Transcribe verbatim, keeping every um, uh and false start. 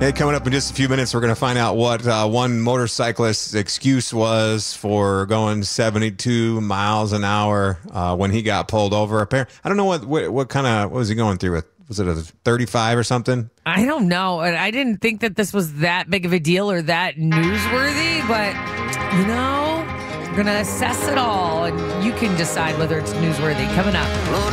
Hey, coming up in just a few minutes, we're going to find out what uh, one motorcyclist's excuse was for going seventy-two miles an hour uh, when he got pulled over. Apparently, I don't know what what, what kind of what was he going through with. Was it a thirty-five or something? I don't know. And I didn't think that this was that big of a deal or that newsworthy, but, you know, we're going to assess it all, and you can decide whether it's newsworthy. Coming up.